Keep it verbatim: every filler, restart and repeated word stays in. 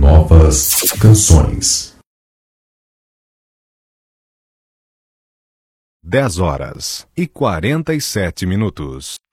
novas canções. Dez horas e quarenta e sete minutos.